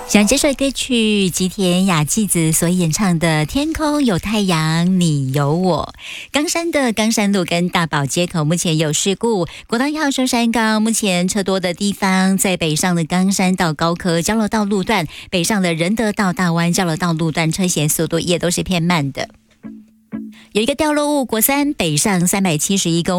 想这首歌曲吉田雅纪子所演唱的《天空有太阳，你有我》。冈山的冈山路跟大堡街口目前有事故，国道1号松山高目前车多的地方，在北上的冈山到高科交流道路段，北上的仁德到大湾交流道路段车行速度也都是偏慢的。有一个掉落物，国三北上371公